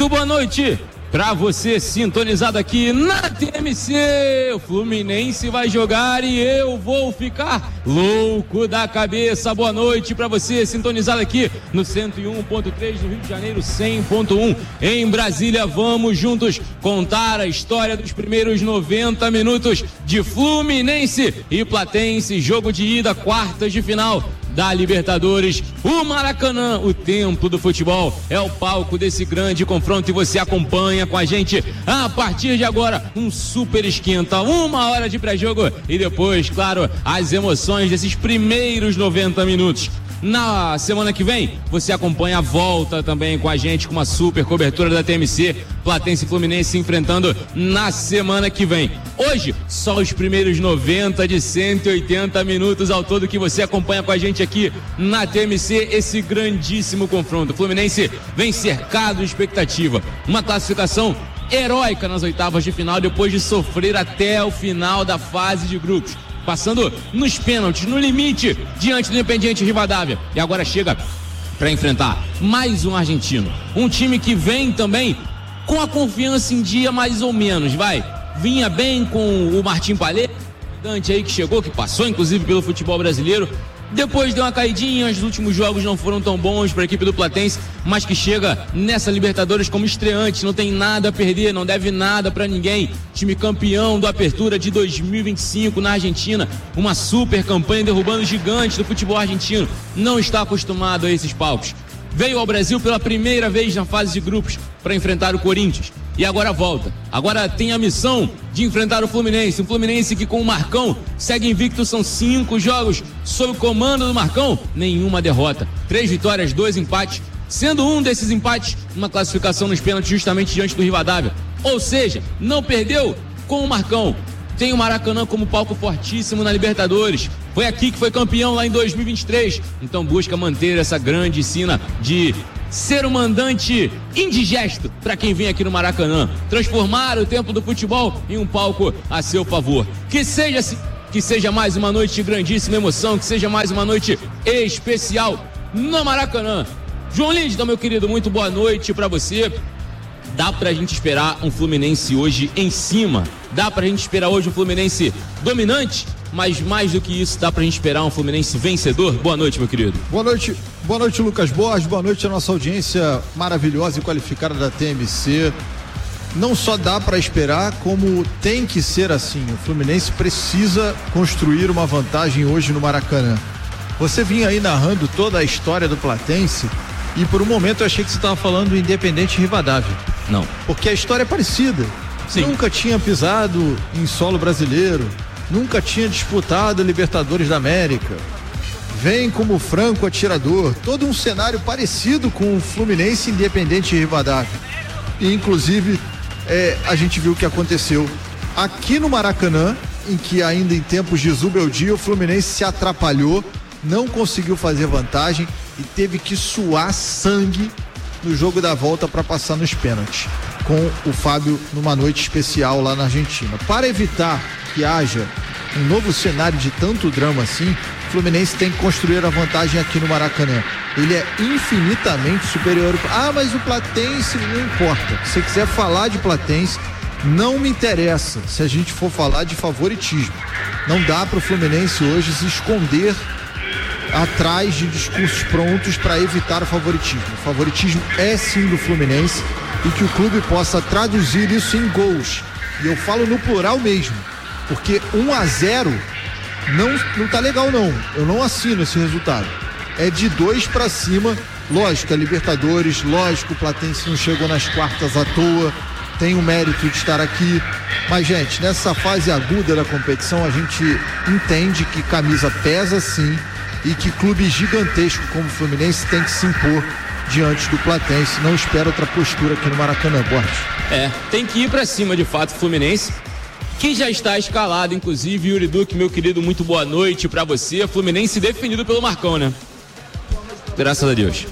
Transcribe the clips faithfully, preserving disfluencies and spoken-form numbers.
Muito boa noite pra você sintonizado aqui na T M C. O Fluminense vai jogar e eu vou ficar louco da cabeça. Boa noite pra você sintonizado aqui no cento e um ponto três do Rio de Janeiro, cem ponto um em Brasília. Vamos juntos contar a história dos primeiros noventa minutos de Fluminense e Platense, jogo de ida, quartas de final da Libertadores. O Maracanã, o templo do futebol, é o palco desse grande confronto e você acompanha com a gente a partir de agora um super esquenta, uma hora de pré-jogo e depois, claro, as emoções desses primeiros noventa minutos. Na semana que vem, você acompanha a volta também com a gente, com uma super cobertura da T M C, Platense e Fluminense se enfrentando na semana que vem. Hoje, só os primeiros noventa de cento e oitenta minutos ao todo que você acompanha com a gente aqui na T M C, esse grandíssimo confronto. O Fluminense vem cercado de expectativa. Uma classificação heróica nas oitavas de final, depois de sofrer até o final da fase de grupos, passando nos pênaltis, no limite, diante do Independiente Rivadavia. E agora chega para enfrentar mais um argentino. Um time que vem também com a confiança em dia mais ou menos, vai. Vinha bem com o Martim Palê, Dante aí que chegou, que passou inclusive pelo futebol brasileiro. Depois deu uma caidinha, os últimos jogos não foram tão bons para a equipe do Platense, mas que chega nessa Libertadores como estreante, não tem nada a perder, não deve nada para ninguém. Time campeão do Apertura de dois mil e vinte e cinco na Argentina, uma super campanha derrubando gigantes do futebol argentino, não está acostumado a esses palcos. Veio ao Brasil pela primeira vez na fase de grupos para enfrentar o Corinthians e agora volta. Agora tem a missão de enfrentar o Fluminense. Um Fluminense que com o Marcão segue invicto, são cinco jogos sob o comando do Marcão, nenhuma derrota. Três vitórias, dois empates, sendo um desses empates uma classificação nos pênaltis justamente diante do Rivadavia. Ou seja, não perdeu com o Marcão. Tem o Maracanã como palco fortíssimo na Libertadores. Foi aqui que foi campeão lá em dois mil e vinte e três. Então busca manter essa grande sina de ser um mandante indigesto para quem vem aqui no Maracanã. Transformar o templo do futebol em um palco a seu favor. Que seja, que seja mais uma noite de grandíssima emoção, que seja mais uma noite especial no Maracanã. João Lindon, meu querido, muito boa noite para você. Dá pra gente esperar um Fluminense hoje em cima, dá pra gente esperar hoje um Fluminense dominante, mas mais do que isso, dá pra gente esperar um Fluminense vencedor? Boa noite, meu querido. Boa noite, boa noite, Lucas Borges, boa noite à nossa audiência maravilhosa e qualificada da T M C. Não só dá pra esperar, como tem que ser assim. O Fluminense precisa construir uma vantagem hoje no Maracanã. Você vinha aí narrando toda a história do Platense e por um momento eu achei que você estava falando do Independiente Rivadavia. Não. Porque a história é parecida. Sim. Nunca tinha pisado em solo brasileiro, nunca tinha disputado a Libertadores da América. Vem como franco atirador, todo um cenário parecido com o Fluminense Independiente Rivadavia. E inclusive é, a gente viu o que aconteceu aqui no Maracanã, em que ainda em tempos de Zubeldia o Fluminense se atrapalhou, não conseguiu fazer vantagem e teve que suar sangue no jogo da volta para passar nos pênaltis, com o Fábio numa noite especial lá na Argentina. Para evitar que haja um novo cenário de tanto drama assim, o Fluminense tem que construir a vantagem aqui no Maracanã. Ele é infinitamente superior. Ah, mas o Platense não importa. Se você quiser falar de Platense, não me interessa se a gente for falar de favoritismo. Não dá para o Fluminense hoje se esconder atrás de discursos prontos para evitar o favoritismo. O favoritismo é sim do Fluminense e que o clube possa traduzir isso em gols. E eu falo no plural mesmo, porque um a zero não, não tá legal não. Eu não assino esse resultado. É de dois para cima. Lógico, a Libertadores, lógico, o Platense não chegou nas quartas à toa, tem o mérito de estar aqui. Mas, gente, nessa fase aguda da competição, a gente entende que camisa pesa sim, e que clube gigantesco como o Fluminense tem que se impor diante do Platense. Não espera outra postura aqui no Maracanã, Borges. É, tem que ir pra cima de fato o Fluminense, que já está escalado, inclusive. Yuri Duque, meu querido, muito boa noite pra você. Fluminense definido pelo Marcão, né? Graças a Deus.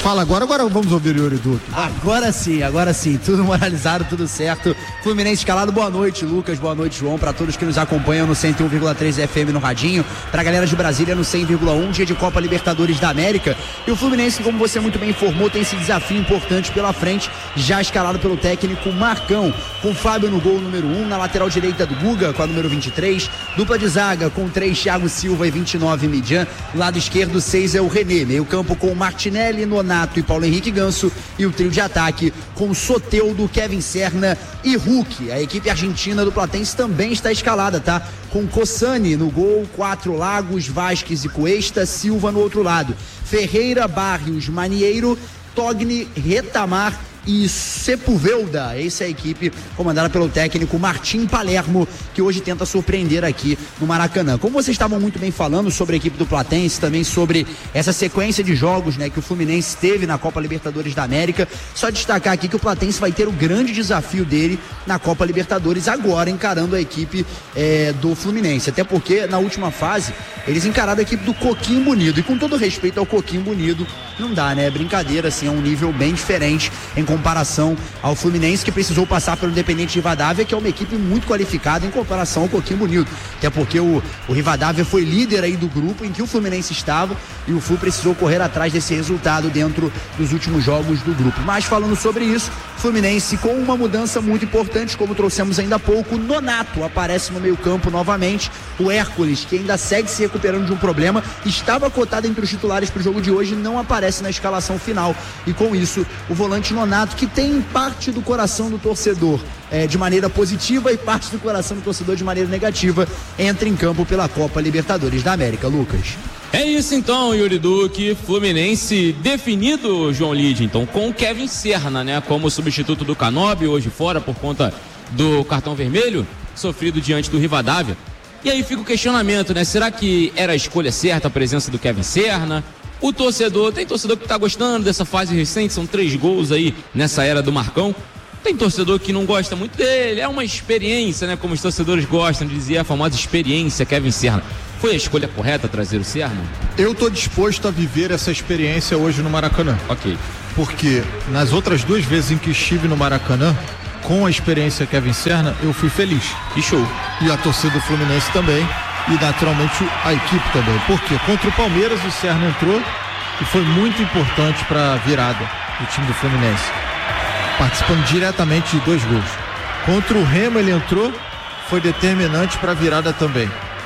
Fala agora, agora vamos ouvir o Yuri Duque. Agora sim, agora sim, tudo moralizado, tudo certo. Fluminense escalado, boa noite, Lucas, boa noite, João, pra todos que nos acompanham no cento e um vírgula três F M no radinho, pra galera de Brasília no cem vírgula um, dia de Copa Libertadores da América. E o Fluminense, como você muito bem informou, tem esse desafio importante pela frente, já escalado pelo técnico Marcão, com Fábio no gol número um, na lateral direita do Guga, com a número vinte e três, dupla de zaga com três, Thiago Silva e vinte e nove, Midian, lado esquerdo seis é o René, meio campo com Martinelli, Nonato e Paulo Henrique Ganso, e o trio de ataque com Soteldo, Kevin Serna e Hulk. A equipe argentina do Platense também está escalada, tá? Com Cossani no gol, quatro Lagos, Vasquez e Cuesta, Silva no outro lado, Ferreira, Barrios, Manieiro, Togni, Retamar e Sepúlveda. Essa é a equipe comandada pelo técnico Martim Palermo, que hoje tenta surpreender aqui no Maracanã. Como vocês estavam muito bem falando sobre a equipe do Platense, também sobre essa sequência de jogos, né, que o Fluminense teve na Copa Libertadores da América, só destacar aqui que o Platense vai ter o grande desafio dele na Copa Libertadores agora, encarando a equipe é, do Fluminense, até porque na última fase eles encararam a equipe do Coquinho Bonito, e com todo respeito ao Coquinho Bonito, não dá, né, brincadeira, assim, é um nível bem diferente em comparação ao Fluminense, que precisou passar pelo Independente Rivadavia, que é uma equipe muito qualificada em comparação ao Coquinho Bonito, até porque o, o Rivadavia foi líder aí do grupo em que o Fluminense estava, e o Flu precisou correr atrás desse resultado dentro dos últimos jogos do grupo. Mas falando sobre isso, Fluminense com uma mudança muito importante, como trouxemos ainda há pouco, Nonato aparece no meio campo novamente, o Hércules, que ainda segue se recuperando de um problema, estava cotado entre os titulares para o jogo de hoje, não aparece na escalação final, e com isso o volante Nonato, que tem parte do coração do torcedor é, de maneira positiva e parte do coração do torcedor de maneira negativa, entra em campo pela Copa Libertadores da América. Lucas. É isso então, Yuri Duque. Fluminense definido, João Lide, então, com o Kevin Serna, né, como substituto do Canóbio, hoje fora por conta do cartão vermelho sofrido diante do Rivadavia. E aí fica o questionamento, né? Será que era a escolha certa a presença do Kevin Serna? O torcedor, tem torcedor que tá gostando dessa fase recente, são três gols aí nessa era do Marcão. Tem torcedor que não gosta muito dele, é uma experiência, né? Como os torcedores gostam de dizer, a famosa experiência Kevin Serna. Foi a escolha correta trazer o Serna? Eu tô disposto a viver essa experiência hoje no Maracanã. Ok. Porque nas outras duas vezes em que estive no Maracanã, com a experiência Kevin Serna, eu fui feliz. Que show. E a torcida do Fluminense também, e naturalmente a equipe também. Porque contra o Palmeiras o Serna entrou e foi muito importante para a virada do time do Fluminense, participando diretamente de dois gols. Contra o Remo ele entrou, foi determinante para a virada também.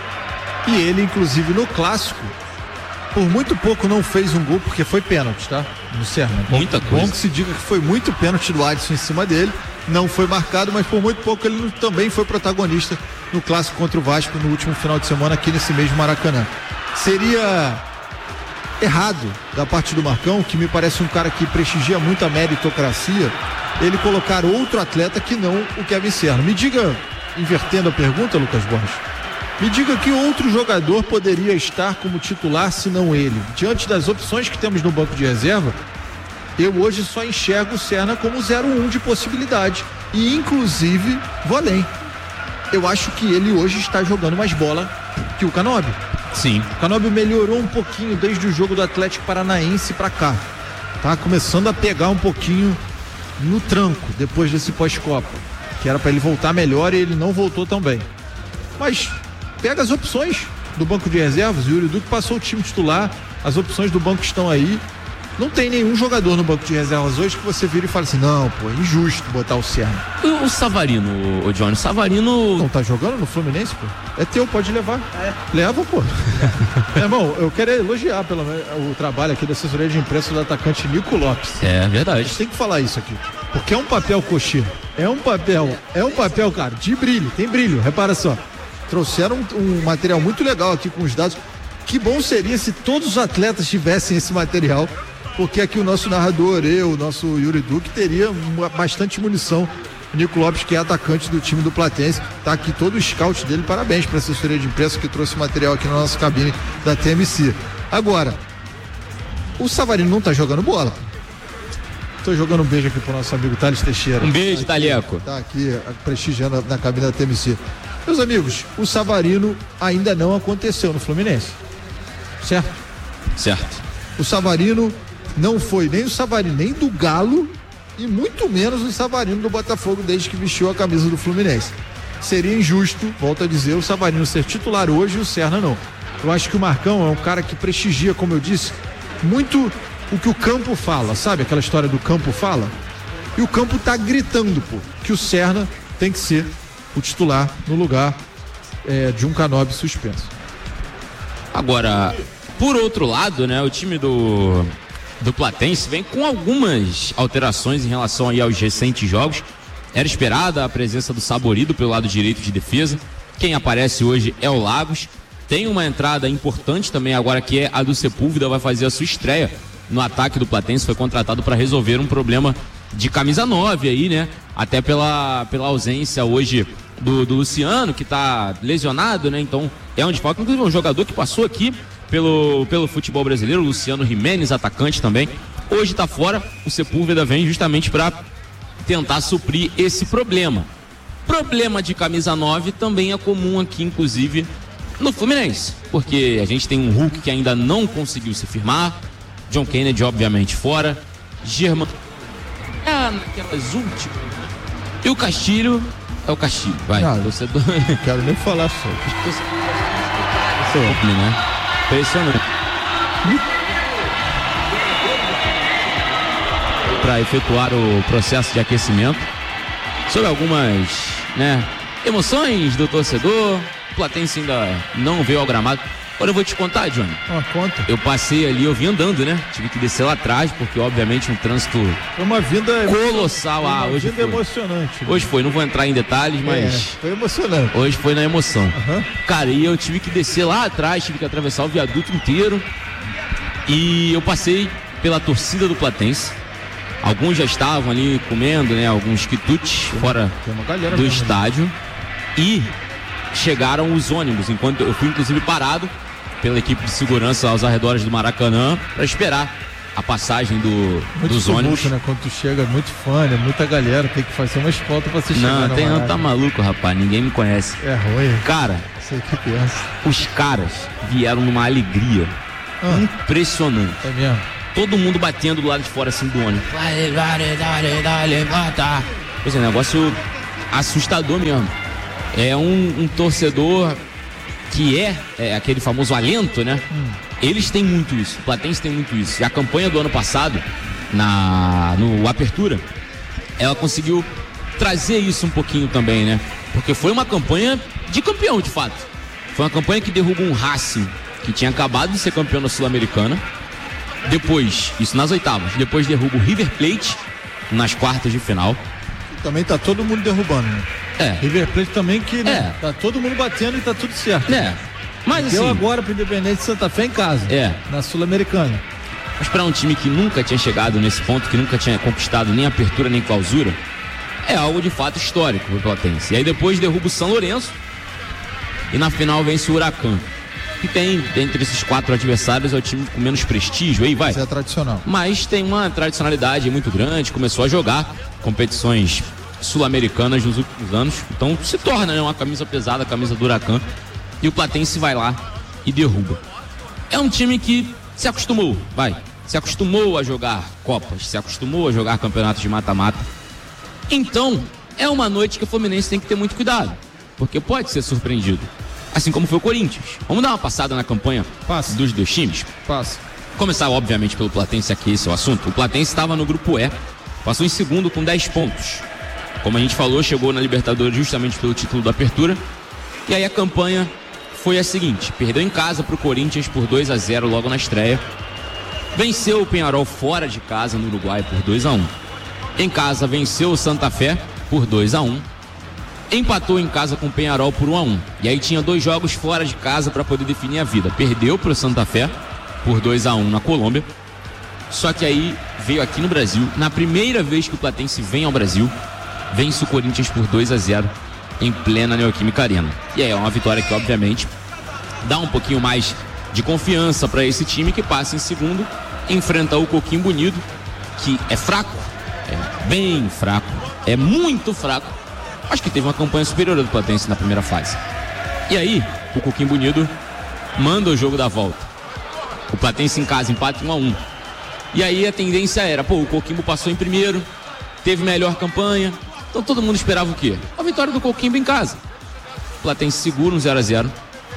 E ele, inclusive, no clássico, por muito pouco não fez um gol, porque foi pênalti, tá? No Serna. Muita coisa. Bom que se diga que foi muito pênalti do Adson em cima dele, não foi marcado, mas por muito pouco ele também foi protagonista no clássico contra o Vasco no último final de semana aqui nesse mesmo Maracanã. Seria errado da parte do Marcão, que me parece um cara que prestigia muito a meritocracia, ele colocar outro atleta que não o Kevin Serna. Me diga, invertendo a pergunta, Lucas Borges, me diga que outro jogador poderia estar como titular se não ele. Diante das opções que temos no banco de reserva, eu hoje só enxergo o Serna como zero um de possibilidade. E inclusive, vou além. Eu acho que ele hoje está jogando mais bola que o Canóbio. Sim. O Canóbio melhorou um pouquinho desde o jogo do Atlético Paranaense pra cá. Tá começando a pegar um pouquinho no tranco depois desse pós-Copa, que era para ele voltar melhor e ele não voltou tão bem. Mas pega as opções do banco de reservas. O Yuri Duque passou o time titular, as opções do banco estão aí. Não tem nenhum jogador no banco de reservas hoje que você vira e fala assim, não, pô, é injusto botar o Serna. O, o Savarino, o Johnny, o Savarino... Não tá jogando no Fluminense, pô? É teu, pode levar. É. Leva, pô. É, irmão, eu quero elogiar pelo o trabalho aqui da assessoria de imprensa do atacante Nico Lopes. É verdade. A gente tem que falar isso aqui, porque é um papel coxinha. É um papel, é um papel, cara, de brilho, tem brilho, repara só. Trouxeram um, um material muito legal aqui com os dados. Que bom seria se todos os atletas tivessem esse material, porque aqui o nosso narrador, eu, o nosso Yuri Duque, teria uma, bastante munição. O Nico Lopes, que é atacante do time do Platense, tá aqui todo o scout dele, parabéns para a assessoria de imprensa que trouxe material aqui na nossa cabine da T M C. Agora, o Savarino não tá jogando bola. Tô jogando um beijo aqui pro nosso amigo Thales Teixeira. Um beijo, tá aqui, Taleco. Tá aqui prestigiando na cabine da T M C. Meus amigos, o Savarino ainda não aconteceu no Fluminense, certo? Certo. O Savarino não foi nem o Savarino, nem do Galo, e muito menos o Savarino do Botafogo desde que vestiu a camisa do Fluminense. Seria injusto, volto a dizer, o Savarino ser titular hoje e o Serna não. Eu acho que o Marcão é um cara que prestigia, como eu disse, muito o que o campo fala, sabe? Aquela história do campo fala. E o campo tá gritando, pô, que o Serna tem que ser o titular no lugar é, de um Canóbio suspenso. Agora, por outro lado, né, o time do, do Platense vem com algumas alterações em relação aí aos recentes jogos. Era esperada a presença do Saborido pelo lado direito de defesa. Quem aparece hoje é o Lagos. Tem uma entrada importante também agora, que é a do Sepúlveda, vai fazer a sua estreia no ataque do Platense. Foi contratado para resolver um problema de camisa nove aí, né? Até pela, pela ausência hoje do, do Luciano, que tá lesionado, né? Então é um desfalque. Inclusive um jogador que passou aqui pelo, pelo futebol brasileiro, o Luciano Jimenez, atacante também. Hoje tá fora. O Sepúlveda vem justamente para tentar suprir esse problema. Problema de camisa nove também é comum aqui, inclusive, no Fluminense, porque a gente tem um Hulk que ainda não conseguiu se firmar, John Kennedy, obviamente, fora, Germán é naquelas últimas, e o Castilho é o Castilho, vai. Não, torcedor... não quero nem falar sobre. Torcedor... né? Impressionante. Para efetuar o processo de aquecimento, sobre algumas, né, emoções do torcedor. O Platense ainda não veio ao gramado. Agora eu vou te contar, Johnny. Ah, conta. Eu passei ali, eu vim andando, né? Tive que descer lá atrás, porque obviamente um trânsito foi uma vinda colossal. Foi uma ah, hoje vinda foi emocionante. Né? Hoje foi, não vou entrar em detalhes, mas é, foi emocionante. Hoje foi na emoção. Uhum. Cara, e eu tive que descer lá atrás, tive que atravessar o viaduto inteiro. E eu passei pela torcida do Platense. Alguns já estavam ali comendo, né? Alguns quitutes fora do mesmo estádio. E chegaram os ônibus, enquanto eu fui inclusive parado pela equipe de segurança aos arredores do Maracanã para esperar a passagem do, muito dos tumulto, ônibus. Né? Quando tu chega, muito fã, né? Muita galera, tem que fazer uma escolta pra você chegar. Não, tem, não, tá maluco, rapaz, ninguém me conhece. É ruim. Cara, sei que pensa. Os caras vieram numa alegria ah, impressionante. É mesmo? Todo mundo batendo do lado de fora assim do ônibus. Vai, vai, vai, vai, vai. Pois é, negócio assustador mesmo. É um, um torcedor que é, é aquele famoso alento, né? Hum. Eles têm muito isso, o Platense tem muito isso. E a campanha do ano passado, na, no Apertura, ela conseguiu trazer isso um pouquinho também, né? Porque foi uma campanha de campeão, de fato. Foi uma campanha que derrubou um Racing, que tinha acabado de ser campeão da Sul-Americana. Depois, isso nas oitavas, depois derruba o River Plate nas quartas de final. Também tá todo mundo derrubando, né? É. River Plate também que, né? É. Tá todo mundo batendo e tá tudo certo. É. Mas deu assim, agora pro Independente de Santa Fé em casa. É. Na Sul-Americana. Mas para um time que nunca tinha chegado nesse ponto, que nunca tinha conquistado nem apertura nem clausura, é algo de fato histórico pro Platense. E aí depois derruba o São Lourenço e na final vence o Huracan. Que tem, entre esses quatro adversários, é o time com menos prestígio, aí vai. Isso é tradicional. Mas tem uma tradicionalidade muito grande, começou a jogar competições sul-americanas nos últimos anos, então se torna, né, uma camisa pesada, a camisa do Huracan, e o Platense vai lá e derruba. É um time que se acostumou, vai, se acostumou a jogar Copas, se acostumou a jogar campeonatos de mata-mata, então é uma noite que o Fluminense tem que ter muito cuidado, porque pode ser surpreendido. Assim como foi o Corinthians. Vamos dar uma passada na campanha Passa. dos dois times? Passa. Começar, obviamente, pelo Platense, aqui esse é o assunto. O Platense estava no grupo E, passou em segundo com dez pontos. Como a gente falou, chegou na Libertadores justamente pelo título da Apertura. E aí a campanha foi a seguinte: perdeu em casa para o Corinthians por dois a zero logo na estreia. Venceu o Peñarol fora de casa no Uruguai por dois a um. Em casa venceu o Santa Fé por dois a um. Empatou em casa com o Peñarol por um a um. E aí tinha dois jogos fora de casa para poder definir a vida. Perdeu para o Santa Fé por dois a um na Colômbia. Só que aí veio aqui no Brasil. Na primeira vez que o Platense vem ao Brasil, vence o Corinthians por dois a zero em plena Neoquímica Arena. E aí é uma vitória que, obviamente, dá um pouquinho mais de confiança para esse time, que passa em segundo, enfrenta o Coquimbo Bonito, que é fraco, é bem fraco, é muito fraco. Acho que teve uma campanha superior do Platense na primeira fase. E aí, o Coquimbo Bonito manda o jogo da volta. O Platense em casa empata um a um. E aí a tendência era, pô, o Coquimbo passou em primeiro, teve melhor campanha, então todo mundo esperava o quê? A vitória do Coquimbo em casa. O Platense segura um zero a zero,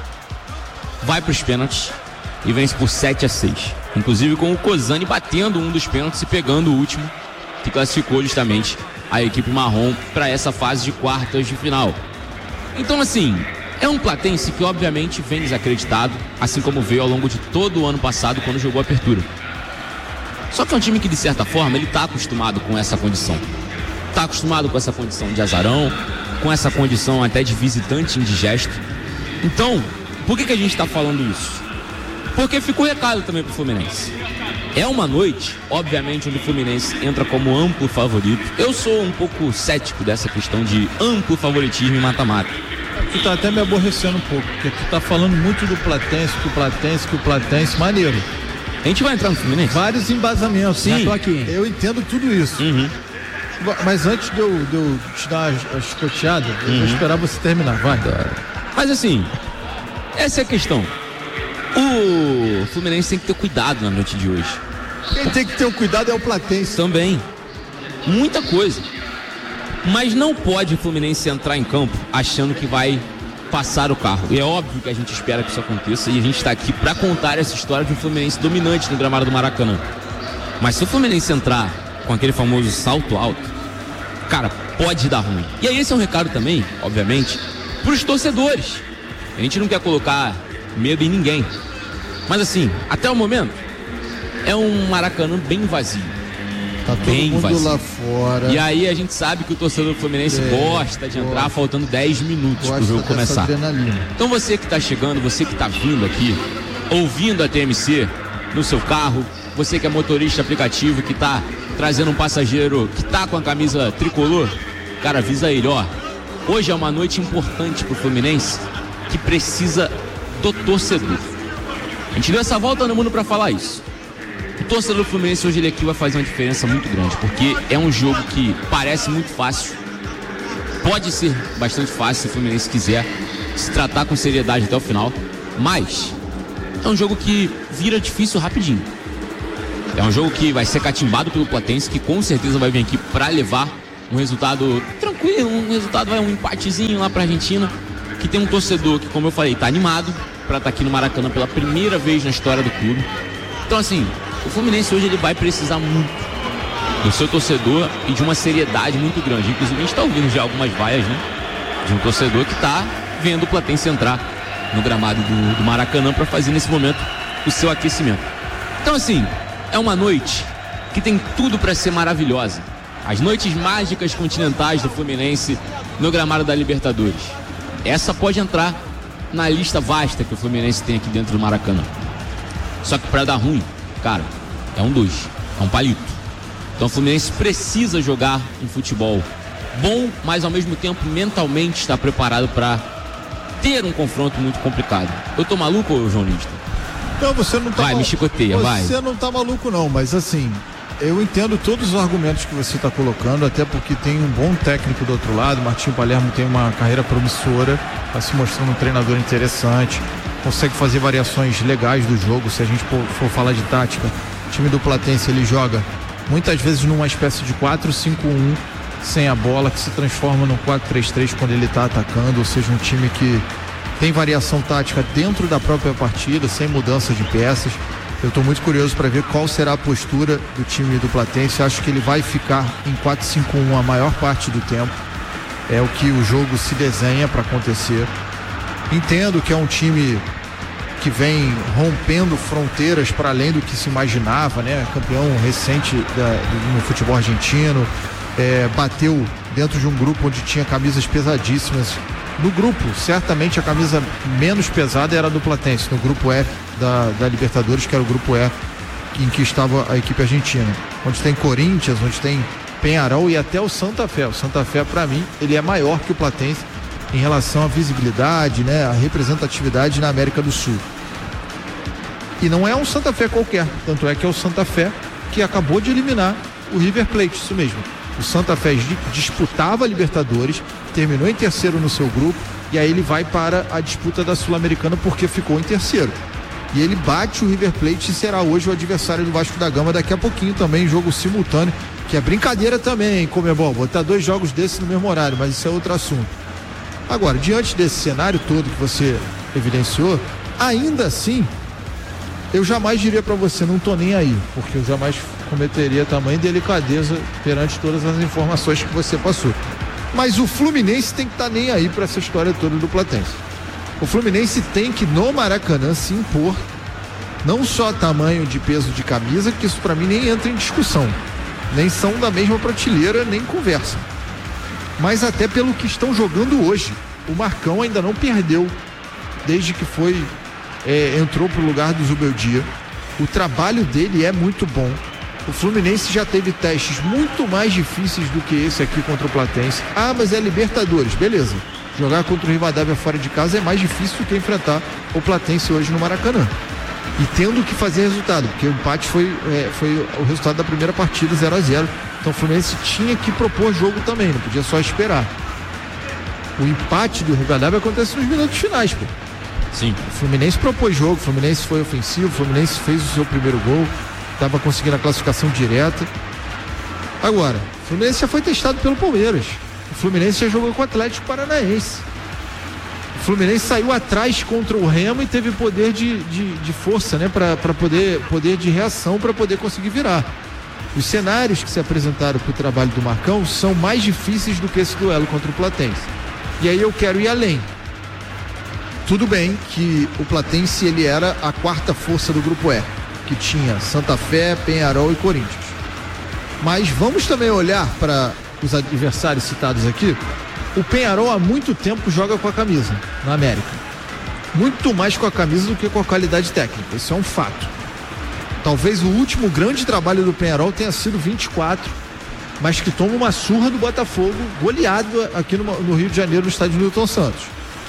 vai para os pênaltis e vence por sete a seis. Inclusive com o Cozani batendo um dos pênaltis e pegando o último, que classificou justamente a equipe marrom para essa fase de quartas de final. Então, assim, é um Platense que obviamente vem desacreditado, assim como veio ao longo de todo o ano passado quando jogou a apertura. Só que é um time que, de certa forma, ele está acostumado com essa condição. Está acostumado com essa condição de azarão, com essa condição até de visitante indigesto. Então, por que, que a gente está falando isso? Porque ficou recado também pro Fluminense. É uma noite, obviamente, onde o Fluminense entra como amplo favorito. Eu sou um pouco cético dessa questão de amplo favoritismo em mata-mata. Tu tá até me aborrecendo um pouco, porque tu tá falando muito do Platense, que o Platense, que o Platense, maneiro. A gente vai entrar no Fluminense? Vários embasamentos. Sim, já tô aqui. Eu entendo tudo isso. Uhum. Mas antes de eu, de eu te dar a escoteada, eu uhum. vou esperar você terminar, vai. Mas assim, essa é a questão. O Fluminense tem que ter cuidado na noite de hoje. Quem tem que ter o cuidado é o Platense. Também. Muita coisa. Mas não pode o Fluminense entrar em campo achando que vai passar o carro. E é óbvio que a gente espera que isso aconteça. E a gente está aqui para contar essa história de um Fluminense dominante no gramado do Maracanã. Mas se o Fluminense entrar com aquele famoso salto alto, cara, pode dar ruim. E aí esse é um recado também, obviamente, para os torcedores. A gente não quer colocar medo em ninguém. Mas assim, até o momento, é um Maracanã bem vazio. Tá todo bem mundo vazio. lá fora. E aí a gente sabe que o torcedor do Fluminense é, gosta de entrar gosta. faltando dez minutos pro jogo começar. Adrenalina. Então você que tá chegando, você que tá vindo aqui, ouvindo a T M C no seu carro, você que é motorista aplicativo, que tá trazendo um passageiro que tá com a camisa tricolor, cara, avisa ele, ó, hoje é uma noite importante pro Fluminense que precisa do torcedor. A gente deu essa volta no mundo para falar isso. O torcedor do Fluminense hoje ele aqui vai fazer uma diferença muito grande, porque é um jogo que parece muito fácil, pode ser bastante fácil se o Fluminense quiser se tratar com seriedade até o final, mas é um jogo que vira difícil rapidinho. É um jogo que vai ser catimbado pelo Platense, que com certeza vai vir aqui para levar um resultado tranquilo, um resultado, vai um empatezinho lá para a Argentina, que tem um torcedor que, como eu falei, tá animado para estar tá aqui no Maracanã pela primeira vez na história do clube. Então, assim, o Fluminense hoje ele vai precisar muito do seu torcedor e de uma seriedade muito grande. Inclusive, a gente está ouvindo já algumas vaias, né? De um torcedor que está vendo o Platense entrar no gramado do, do Maracanã para fazer nesse momento o seu aquecimento. Então, assim, é uma noite que tem tudo para ser maravilhosa. As noites mágicas continentais do Fluminense no gramado da Libertadores. Essa pode entrar na lista vasta que o Fluminense tem aqui dentro do Maracanã. Só que para dar ruim, cara, é um dois, é um palito. Então o Fluminense precisa jogar um futebol bom, mas ao mesmo tempo mentalmente está preparado para ter um confronto muito complicado. Eu tô maluco, João Lista? Não, você não tá Vai, mal... me chicoteia, você vai. Você não tá maluco não, mas assim, eu entendo todos os argumentos que você está colocando, até porque tem um bom técnico do outro lado. Martinho Palermo tem uma carreira promissora, está se mostrando um treinador interessante, consegue fazer variações legais do jogo. Se a gente for falar de tática, o time do Platense ele joga muitas vezes numa espécie de quatro cinco um sem a bola, que se transforma no quatro três três quando ele está atacando, ou seja, um time que tem variação tática dentro da própria partida, sem mudança de peças. Eu estou muito curioso para ver qual será a postura do time do Platense. Acho que ele vai ficar em quatro cinco um a maior parte do tempo. É o que o jogo se desenha para acontecer. Entendo que é um time que vem rompendo fronteiras para além do que se imaginava, né? Campeão recente da, no futebol argentino, é, bateu dentro de um grupo onde tinha camisas pesadíssimas. No grupo, certamente a camisa menos pesada era a do Platense, no grupo E da, da Libertadores, que era o grupo E em que estava a equipe argentina, onde tem Corinthians, onde tem Peñarol e até o Santa Fé. O Santa Fé, para mim, ele é maior que o Platense em relação à visibilidade, né, à representatividade na América do Sul. E não é um Santa Fé qualquer, tanto é que é o Santa Fé que acabou de eliminar o River Plate, isso mesmo. O Santa Fé disputava a Libertadores, terminou em terceiro no seu grupo, e aí ele vai para a disputa da Sul-Americana porque ficou em terceiro. E ele bate o River Plate e será hoje o adversário do Vasco da Gama daqui a pouquinho também, jogo simultâneo, que é brincadeira também, como é bom botar dois jogos desses no mesmo horário, mas isso é outro assunto. Agora, diante desse cenário todo que você evidenciou, ainda assim, eu jamais diria para você, não tô nem aí, porque eu jamais cometeria tamanha delicadeza perante todas as informações que você passou. Mas o Fluminense tem que estar tá nem aí para essa história toda do Platense. O Fluminense tem que, no Maracanã, se impor, não só tamanho de peso de camisa, que isso para mim nem entra em discussão, nem são da mesma prateleira, nem conversa, mas até pelo que estão jogando hoje. O Marcão ainda não perdeu desde que foi é, entrou pro lugar do Zubeldia. O trabalho dele é muito bom. O Fluminense já teve testes muito mais difíceis do que esse aqui contra o Platense. Ah, mas é Libertadores, beleza. Jogar contra o Rivadavia fora de casa é mais difícil do que enfrentar o Platense hoje no Maracanã. E tendo que fazer resultado, porque o empate foi, é, foi o resultado da primeira partida, zero a zero. Então o Fluminense tinha que propor jogo também, não podia só esperar. O empate do Rivadavia acontece nos minutos finais, pô. Sim. O Fluminense propôs jogo, o Fluminense foi ofensivo, o Fluminense fez o seu primeiro gol, estava conseguindo a classificação direta. Agora, o Fluminense já foi testado pelo Palmeiras. O Fluminense já jogou com o Atlético Paranaense. O Fluminense saiu atrás contra o Remo e teve poder de, de, de força, né? Para poder, poder de reação para poder conseguir virar. Os cenários que se apresentaram para o trabalho do Marcão são mais difíceis do que esse duelo contra o Platense. E aí eu quero ir além. Tudo bem que o Platense ele era a quarta força do grupo E, que tinha Santa Fé, Peñarol e Corinthians. Mas vamos também olhar para os adversários citados aqui. O Peñarol há muito tempo joga com a camisa na América. Muito mais com a camisa do que com a qualidade técnica. Isso é um fato. Talvez o último grande trabalho do Peñarol tenha sido vinte e quatro, mas que toma uma surra do Botafogo, goleado aqui no, no Rio de Janeiro, no estádio Newton Santos.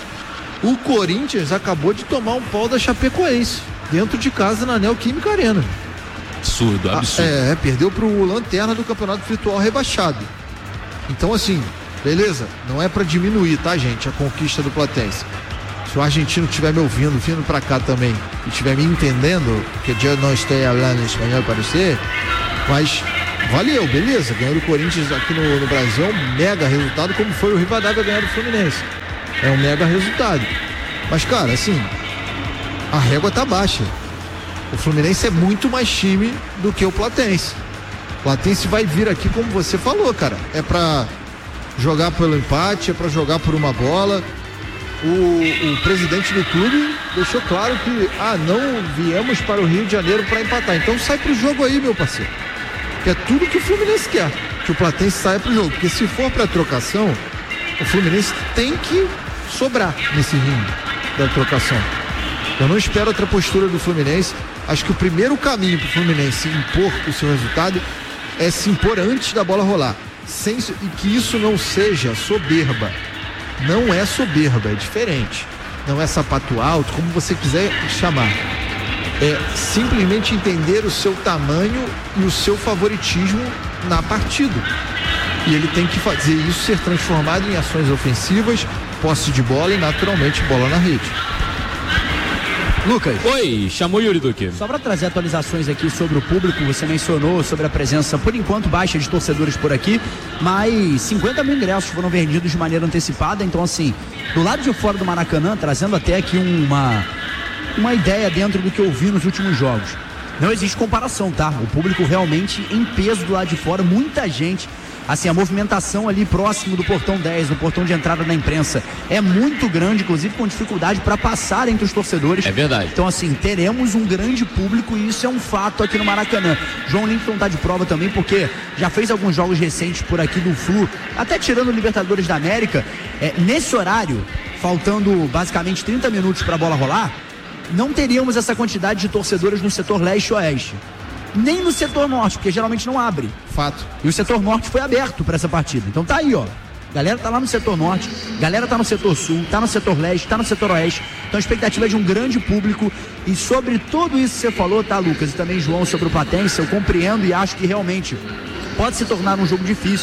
O Corinthians acabou de tomar um pau da Chapecoense, dentro de casa na Neoquímica Arena. Absurdo, absurdo. Ah, é, perdeu pro Lanterna do Campeonato Virtual rebaixado. Então, assim, beleza, não é para diminuir, tá, gente, a conquista do Platense. Se o argentino estiver me ouvindo, vindo para cá também, e estiver me entendendo, que eu não estou falando espanhol para você, mas valeu, beleza, ganhou o Corinthians aqui no, no Brasil, é um mega resultado, como foi o Rivadavia ganhar o Fluminense. É um mega resultado. Mas, cara, assim, a régua tá baixa. O Fluminense é muito mais time do que o Platense. O Platense vai vir aqui, como você falou, cara, é pra jogar pelo empate, é pra jogar por uma bola. O, o presidente do clube deixou claro que, ah, não viemos para o Rio de Janeiro para empatar. Então sai pro jogo aí, meu parceiro. Que é tudo que o Fluminense quer, que o Platense saia pro jogo. Porque se for pra trocação, o Fluminense tem que sobrar nesse ringue da trocação. Eu não espero outra postura do Fluminense. Acho que o primeiro caminho para o Fluminense impor o seu resultado é se impor antes da bola rolar. Sem, e que isso não seja soberba. Não é soberba, é diferente. Não é sapato alto, como você quiser chamar. É simplesmente entender o seu tamanho e o seu favoritismo na partida. E ele tem que fazer isso ser transformado em ações ofensivas, posse de bola e naturalmente bola na rede. Lucas. Oi, chamou Yuri Duque. Só para trazer atualizações aqui sobre o público, você mencionou sobre a presença, por enquanto, baixa de torcedores por aqui, mas cinquenta mil ingressos foram vendidos de maneira antecipada, então assim, do lado de fora do Maracanã, trazendo até aqui uma, uma ideia dentro do que eu vi nos últimos jogos. Não existe comparação, tá? O público realmente em peso do lado de fora, muita gente. Assim, a movimentação ali próximo do portão dez, no portão de entrada da imprensa, é muito grande, inclusive com dificuldade para passar entre os torcedores. É verdade. Então, assim, teremos um grande público e isso é um fato aqui no Maracanã. João Linton tá de prova também, porque já fez alguns jogos recentes por aqui do Flu, até tirando o Libertadores da América. É, nesse horário, faltando basicamente trinta minutos para a bola rolar, não teríamos essa quantidade de torcedores no setor leste e oeste. Nem no setor norte, porque geralmente não abre. Fato. E o setor norte foi aberto para essa partida. Então tá aí, ó. Galera tá lá no setor norte, galera tá no setor sul, tá no setor leste, tá no setor oeste. Então a expectativa é de um grande público. E sobre tudo isso que você falou, tá, Lucas? E também, João, sobre o Platense, eu compreendo e acho que realmente pode se tornar um jogo difícil.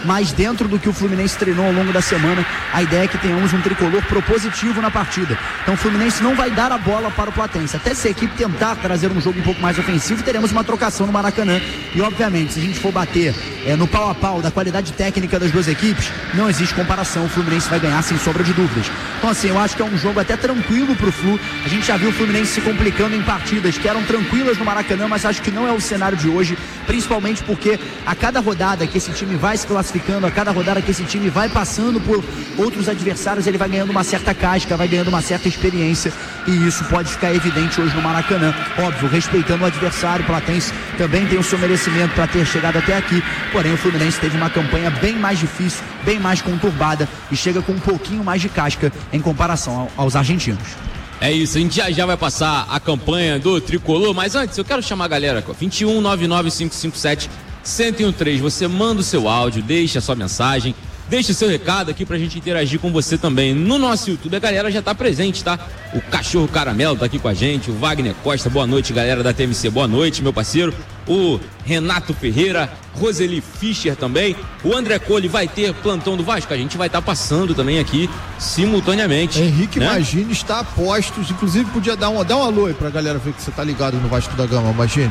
mas dentro do que o Fluminense treinou ao longo da semana, a ideia é que tenhamos um tricolor propositivo na partida. Então o Fluminense não vai dar a bola para o Platense. Até se a equipe tentar trazer um jogo um pouco mais ofensivo, teremos uma trocação no Maracanã. E obviamente, se a gente for bater é, no pau a pau da qualidade técnica das duas equipes, não existe comparação. O Fluminense vai ganhar sem sombra de dúvidas. Então assim, eu acho que é um jogo até tranquilo pro Flu. A gente já viu o Fluminense se complicando em partidas que eram tranquilas no Maracanã, mas acho que não é o cenário de hoje, principalmente porque a cada rodada que esse time vai se classificando, a cada rodada que esse time vai passando por outros adversários, ele vai ganhando uma certa casca, vai ganhando uma certa experiência, e isso pode ficar evidente hoje no Maracanã. Óbvio, respeitando o adversário, o Platense também tem o seu merecimento para ter chegado até aqui, porém o Fluminense teve uma campanha bem mais difícil, bem mais conturbada, e chega com um pouquinho mais de casca em comparação aos argentinos. É isso, a gente já já vai passar a campanha do Tricolor, mas antes eu quero chamar a galera aqui, ó, vinte e um, nove nove cinco cinco sete, um zero um três, você manda o seu áudio, deixa a sua mensagem, deixa o seu recado aqui pra gente interagir com você também. No nosso YouTube a galera já tá presente, tá? O Cachorro Caramelo tá aqui com a gente, o Wagner Costa, boa noite, galera da T M C, boa noite, meu parceiro. O Renato Ferreira, Roseli Fischer também. O André Cole vai ter plantão do Vasco, a gente vai estar tá passando também aqui simultaneamente. Henrique né? Magini está a postos, inclusive podia dar um, dar um alô aí pra galera ver que você tá ligado no Vasco da Gama, Magini.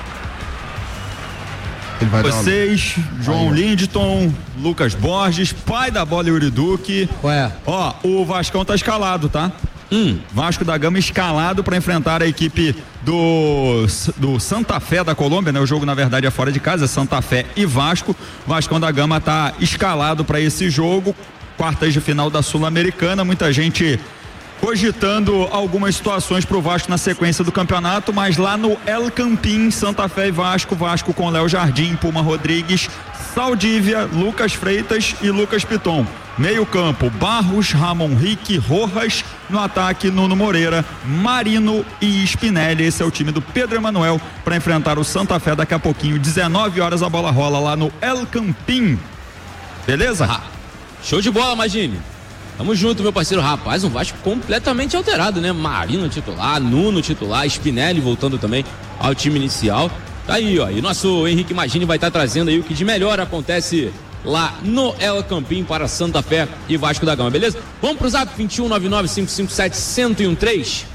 Vocês, João Aí, Lindton, Lucas Borges, pai da bola Euriduque. Ué. Ó, o Vascão tá escalado, tá? Hum. Vasco da Gama escalado para enfrentar a equipe do, do Santa Fé da Colômbia, né? O jogo na verdade é fora de casa, é Santa Fé e Vasco. Vascão da Gama tá escalado para esse jogo, quartas de final da Sul-Americana. Muita gente cogitando algumas situações pro Vasco na sequência do campeonato, mas lá no El Campín, Santa Fé e Vasco, Vasco com Léo Jardim, Puma Rodrigues, Saldívia, Lucas Freitas e Lucas Piton. Meio campo, Barros, Ramon Rique, Rojas. No ataque, Nuno Moreira, Marino e Spinelli. Esse é o time do Pedro Emanuel para enfrentar o Santa Fé daqui a pouquinho, dezenove horas a bola rola lá no El Campín. Beleza? Ah, show de bola, Magini. Tamo junto, meu parceiro. Rapaz, um Vasco completamente alterado, né? Marino titular, Nuno titular, Spinelli voltando também ao time inicial. Tá aí, ó. E nosso Henrique Magini vai estar tá trazendo aí o que de melhor acontece lá no El Campín para Santa Fé e Vasco da Gama, beleza? Vamos pro zap vinte e um, nove nove cinco cinco sete, um zero um três.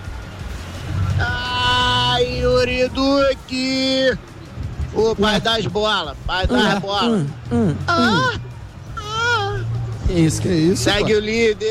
Ai, Yuri Duque! O pai das bolas, pai das bolas. Hum, hum, ah, hum. ah. Que isso, que isso? Segue pô. o líder.